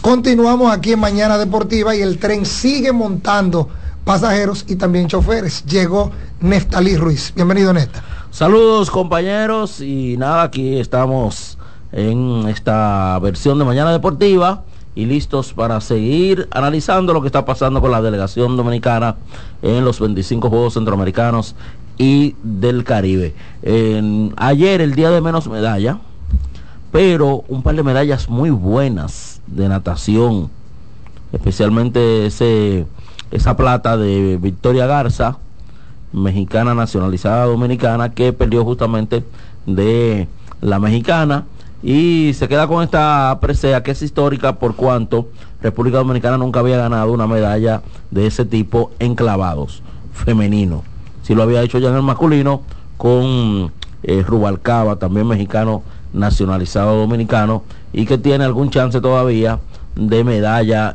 Continuamos aquí en Mañana Deportiva y el tren sigue montando pasajeros y también choferes. Llegó Neftalí Ruiz. Bienvenido, Nesta. Saludos, compañeros, y nada, aquí estamos en esta versión de Mañana Deportiva y listos para seguir analizando lo que está pasando con la delegación dominicana en los 25 Juegos Centroamericanos y del Caribe. Ayer, el día de menos medalla, pero un par de medallas muy buenas de natación, especialmente esa plata de Victoria Garza, mexicana nacionalizada dominicana, que perdió justamente de la mexicana, y se queda con esta presea que es histórica por cuanto República Dominicana nunca había ganado una medalla de ese tipo en clavados femenino. Sí lo había hecho ya en el masculino con Rubalcaba, también mexicano nacionalizado dominicano, y que tiene algún chance todavía de medalla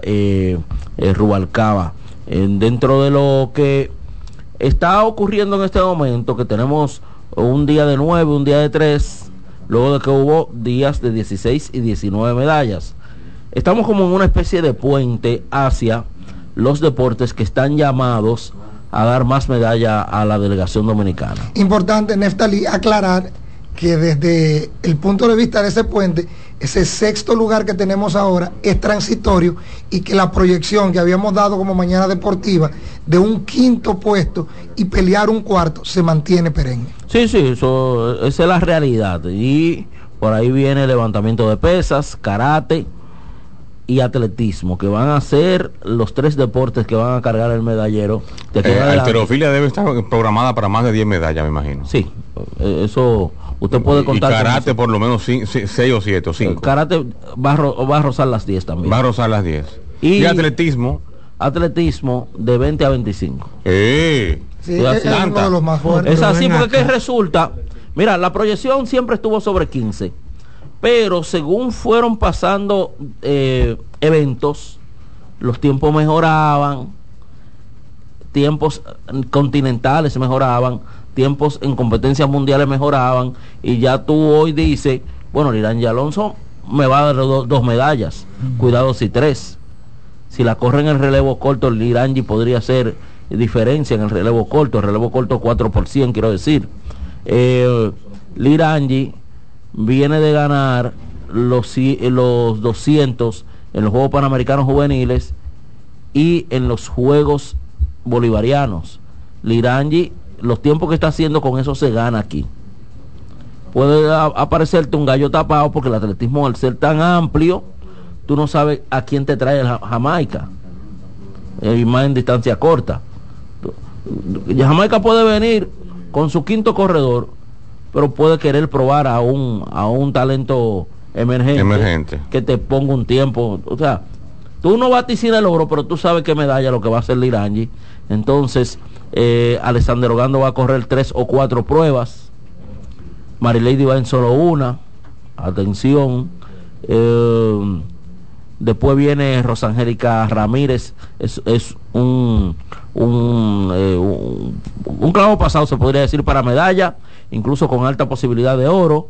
Rubalcaba. Dentro de lo que está ocurriendo en este momento, que tenemos un día de 9, un día de 3, luego de que hubo días de 16 y 19 medallas. Estamos como en una especie de puente hacia los deportes que están llamados a dar más medalla a la delegación dominicana. Importante, Neftalí, aclarar que desde el punto de vista de ese puente, ese sexto lugar que tenemos ahora es transitorio y que la proyección que habíamos dado como Mañana Deportiva de un quinto puesto y pelear un cuarto se mantiene perenne. Sí, esa es la realidad, y por ahí viene levantamiento de pesas, karate y atletismo, que van a ser los 3 deportes que van a cargar el medallero. Halterofilia debe estar programada para más de 10 medallas, me imagino. Sí, eso usted puede contar. Y karate por lo menos 6 o 7 o 5. Karate va a rozar las 10 también. Va a rozar las 10. Y atletismo de 20 a 25. Sí, es uno de los más fuertes. Es así, porque resulta, mira, la proyección siempre estuvo sobre 15, pero según fueron pasando eventos, los tiempos mejoraban, tiempos continentales mejoraban, tiempos en competencias mundiales mejoraban, y ya tú hoy dices, bueno, Liranji Alonso me va a dar 2 medallas, cuidado si 3. Si la corre en el relevo corto, el Liranji podría ser diferencia en el relevo corto 4%, quiero decir. Liranji viene de ganar los 200 en los Juegos Panamericanos Juveniles y en los Juegos Bolivarianos. Liranji, los tiempos que está haciendo con eso se gana aquí. Puede aparecerte un gallo tapado, porque el atletismo, al ser tan amplio, tú no sabes a quién te trae el Jamaica, y más en distancia corta. Jamaica puede venir con su quinto corredor, pero puede querer probar a un talento emergente que te ponga un tiempo. O sea, tú no vaticinas el oro, pero tú sabes qué medalla lo que va a hacer Liranji. Entonces Alexander Ogando va a correr 3 o 4 pruebas, Marilady va en solo una. Atención. Después viene Rosangélica Ramírez, es un clavo pasado, se podría decir, para medalla, incluso con alta posibilidad de oro.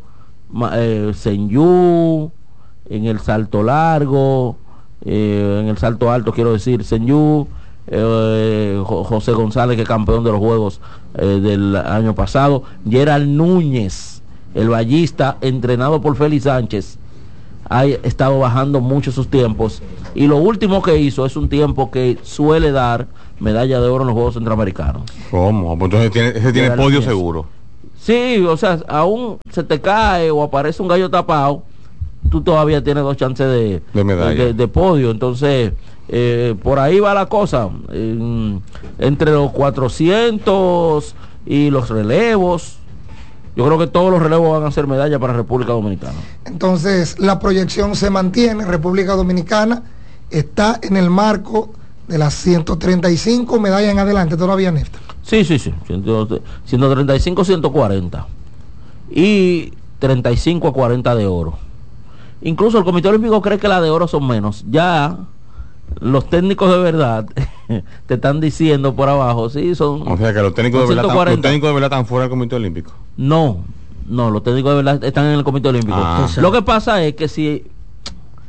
Senyu en el salto largo, en el salto alto, quiero decir, Senyu, José González, que es campeón de los Juegos del año pasado, Gerald Núñez, el ballista, entrenado por Félix Sánchez, ha estado bajando mucho sus tiempos, y lo último que hizo es un tiempo que suele dar medalla de oro en los Juegos Centroamericanos. ¿Cómo? Pues entonces ese tiene podio seguro. Sí, o sea, aún se te cae o aparece un gallo tapado, tú todavía tienes 2 chances de medalla, de podio. Entonces por ahí va la cosa, entre los 400 y los relevos. Yo creo que todos los relevos van a ser medalla para República Dominicana. Entonces, la proyección se mantiene. República Dominicana está en el marco de las 135 medallas en adelante todavía, Néstor. Sí. 135, 140. Y 35 a 40 de oro. Incluso el Comité Olímpico cree que las de oro son menos. Ya los técnicos de verdad te están diciendo por abajo, sí, son. O sea que los técnicos de verdad están fuera del Comité Olímpico. No, los técnicos de verdad están en el Comité Olímpico. Lo que pasa es que si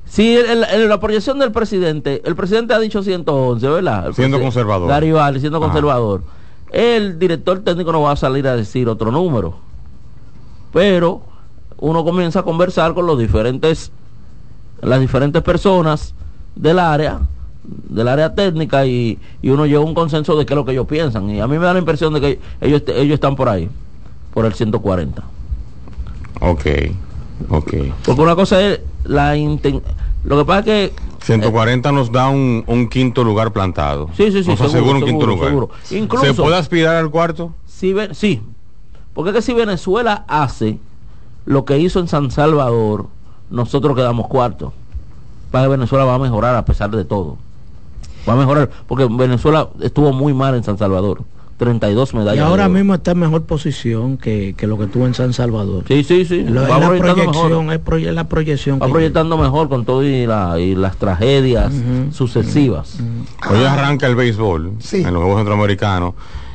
Si la proyección del presidente, el presidente ha dicho 111, ¿verdad? Siendo conservador. Garibaldi, siendo conservador. El director técnico no va a salir a decir otro número. Pero uno comienza a conversar con las diferentes personas del área técnica y uno llega a un consenso de qué es lo que ellos piensan. Y a mí me da la impresión de que ellos están por ahí, por el 140. Ok. Porque una cosa es lo que pasa es que 140 nos da un quinto lugar plantado. Sí, nos asegura un quinto lugar. Seguro. Incluso, ¿se puede aspirar al cuarto? Sí, porque es que si Venezuela hace lo que hizo en San Salvador, nosotros quedamos cuarto. Para que Venezuela va a mejorar a pesar de todo. Va a mejorar, porque Venezuela estuvo muy mal en San Salvador. 32 medallas. Y ahora mismo está en mejor posición que lo que tuvo en San Salvador. Sí. La proyección. Va proyectando mejor con todo y las tragedias sucesivas. Hoy arranca el béisbol en los Juegos Centroamericanos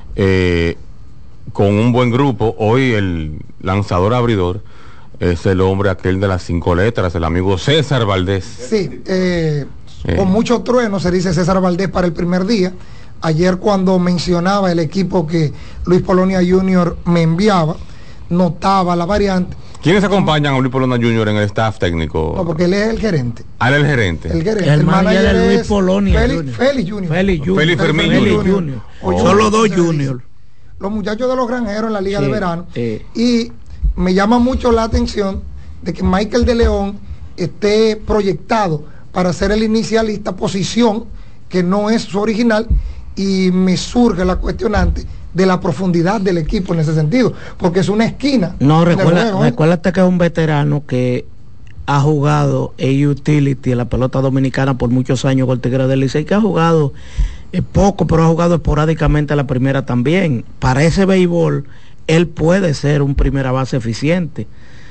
con un buen grupo. Hoy el lanzador abridor es el hombre aquel de las 5 letras, el amigo César Valdés. Sí, con mucho trueno se dice César Valdés para el primer día. Ayer cuando mencionaba el equipo que Luis Polonia Jr. me enviaba, notaba la variante. ¿Quiénes acompañan a Luis Polonia Jr. en el staff técnico? No, porque él es el gerente. Él es el gerente. El manager es Luis Polonia. Félix Jr. Félix Fermín Jr. Solo dos juniors. Los muchachos de los granjeros en la Liga de Verano. Y me llama mucho la atención de que Michael de León esté proyectado para ser el inicialista, posición que no es su original. Y me surge la cuestionante de la profundidad del equipo en ese sentido, porque es una esquina. No, recuérdate que es un veterano que ha jugado en utility en la pelota dominicana por muchos años con el Tigre del Licey, que ha jugado poco, pero ha jugado esporádicamente a la primera también. Para ese béisbol, él puede ser un primera base eficiente.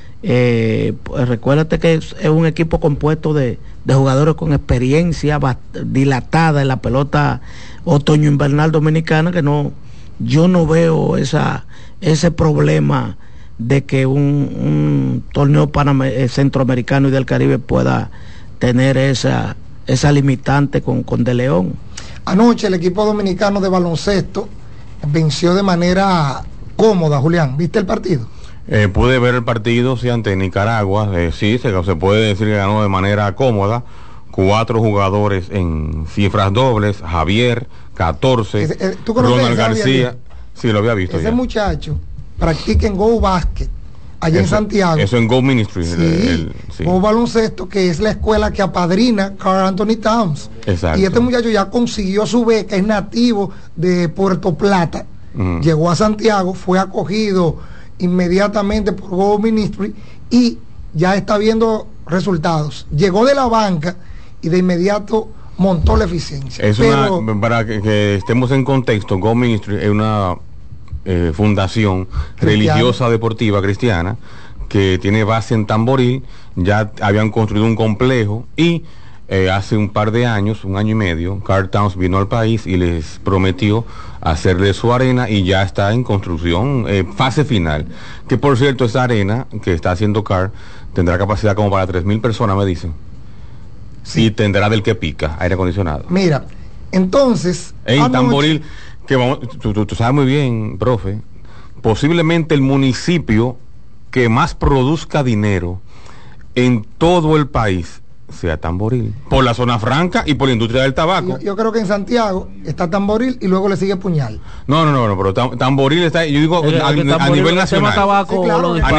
Pues recuérdate que es un equipo compuesto de jugadores con experiencia dilatada en la pelota otoño-invernal dominicana, que yo no veo ese problema de que un torneo centroamericano y del Caribe pueda tener esa limitante con De León. Anoche el equipo dominicano de baloncesto venció de manera cómoda, Julián. ¿Viste el partido? Pude ver el partido, sí, ante Nicaragua. Sí, se puede decir que ganó de manera cómoda. 4 jugadores en cifras dobles. Javier, 14. ¿Tú conoces Ronald García? Sí, lo había visto. Ese muchacho practica en Go Basket allá en Santiago. Eso en Go Ministry. Sí. Go Baloncesto, que es la escuela que apadrina Karl Anthony Towns. Exacto. Y este muchacho ya consiguió su beca, es nativo de Puerto Plata. Llegó a Santiago, fue acogido inmediatamente por Go Ministry y ya está viendo resultados. Llegó de la banca y de inmediato montó la eficiencia. Para que estemos en contexto, Go Ministry es una fundación religiosa deportiva cristiana que tiene base en Tamboril. Ya habían construido un complejo y hace un par de años, un año y medio, Karl Towns vino al país y les prometió hacerle su arena y ya está en construcción, fase final. Que por cierto, esa arena que está haciendo Karl tendrá capacidad como para 3,000 personas, me dicen. Sí. Y tendrá del que pica, aire acondicionado. Mira, entonces... En Tamboril, que vamos, tú sabes muy bien, profe, posiblemente el municipio que más produzca dinero en todo el país sea Tamboril, por la zona franca y por la industria del tabaco. Yo creo que en Santiago está Tamboril y luego le sigue Puñal. No, pero Tamboril está, yo digo, a nivel nacional. Tabaco, sí, claro.